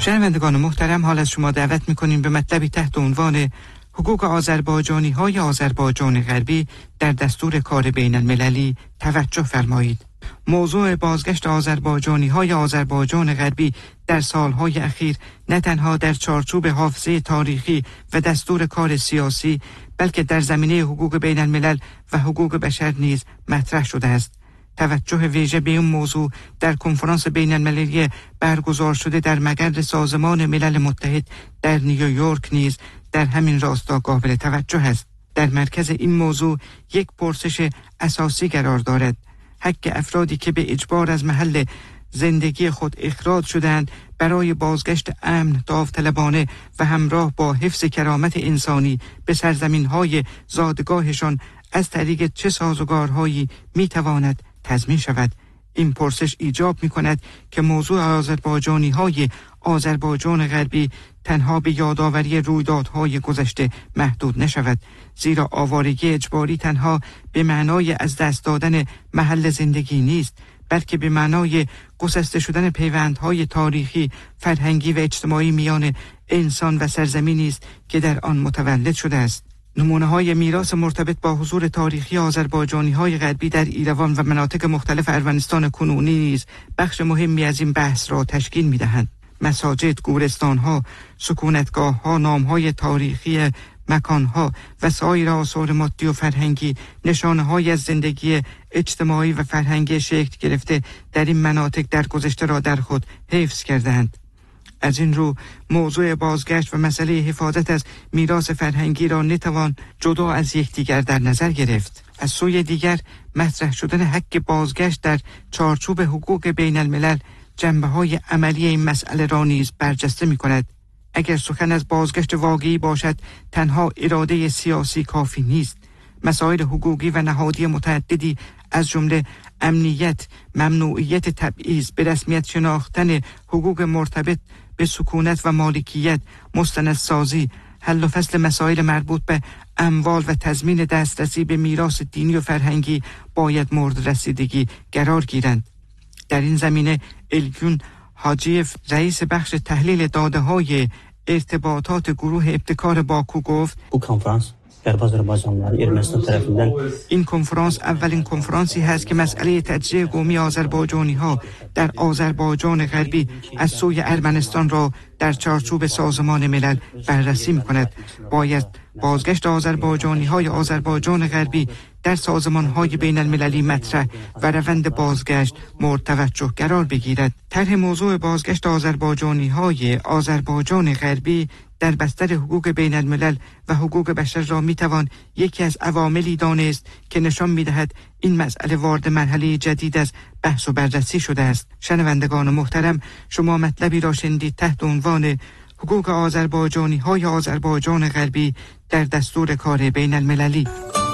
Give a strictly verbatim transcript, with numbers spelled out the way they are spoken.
شنوندگان محترم، حال از شما دعوت می‌کنیم به مطلبی تحت عنوان حقوق آذربایجانی های آذربایجان غربی در دستور کار بین المللی توجه فرمایید. موضوع بازگشت آذربایجانی های آذربایجان غربی در سالهای اخیر نه تنها در چارچوب حافظه تاریخی و دستور کار سیاسی، بلکه در زمینه حقوق بین الملل و حقوق بشر نیز مطرح شده است. توجه ویژه به این موضوع در کنفرانس بین المللی برگزار شده در مقر سازمان ملل متحد در نیویورک نیز در همین راستا قابل توجه است. در مرکز این موضوع یک پرسش اساسی قرار دارد: حق افرادی که به اجبار از محل زندگی خود اخراج شدند برای بازگشت امن، داوطلبانه و همراه با حفظ کرامت انسانی به سرزمین‌های زادگاهشان از طریق چه سازوکارهایی می‌تواند تضمین شود؟ این پرسش ایجاب می‌کند که موضوع آذربایجانی‌های آذربایجان غربی تنها به یادآوری رویدادهای گذشته محدود نشود، زیرا آوارگی اجباری تنها به معنای از دست دادن محل زندگی نیست، بلکه به معنای گسسته شدن پیوندهای تاریخی، فرهنگی و اجتماعی میان انسان و سرزمینی است که در آن متولد شده است. نمونه‌های میراث مرتبط با حضور تاریخی آذربایجانی‌های غربی در ایروان و مناطق مختلف ارمنستان کنونی نیز بخش مهمی از این بحث را تشکیل می‌دهند. مساجد، گورستان‌ها، سکونتگاه‌ها، نام‌های تاریخی مکان‌ها و سایر آثار مادی و فرهنگی نشانه‌هایی از زندگی اجتماعی و فرهنگی شکل گرفته در این مناطق در گذشته را در خود حفظ کردند. از این رو موضوع بازگشت و مسئله حفاظت از میراث فرهنگی را نتوان جدا از یکدیگر در نظر گرفت. از سوی دیگر مطرح شدن حق بازگشت در چارچوب حقوق بین الملل جنبه‌های عملی این مسئله را نیز برجسته می‌کند. اگر سخن از بازگشت واقعی باشد، تنها اراده سیاسی کافی نیست. مسائل حقوقی و نهادی متعددی از جمله امنیت، ممنوعیت تبعیض، به رسمیت شناختن حقوق مرتبط به سکونت و مالکیت، مستندسازی، حل و فصل مسائل مربوط به اموال و تضمین دسترسی به میراث دینی و فرهنگی باید مورد رسیدگی قرار گیرند. در این زمینه الگون حاجیف، رئیس بخش تحلیل داده‌های ارتباطات گروه ابتکار باکو گفت: Bu konferans Azərbaycanlıları Ermənistan tərəfindən این کنفرانس اولین کنفرانسی هست که مسئله تجزیه قومی آذربایجانی ها در آذربایجان غربی از سوی ارمنستان را در چارچوب سازمان ملل بررسی می‌کند. باید بازگشت آذربایجانی های آذربایجان غربی در سازمان های بین المللی مطرح و روند بازگشت مورد توجه قرار بگیرد. طرح موضوع بازگشت آذربایجانی های آذربایجان غربی در بستر حقوق بین الملل و حقوق بشر را میتوان یکی از عواملی دانست که نشان میدهد این مسئله وارد مرحله جدید از بحث و بررسی شده است. شنوندگان محترم، شما مطلبی را شنیدید تحت عنوان حقوق آذربایجانی های آذربایجان غربی در دستور کار بین المللی.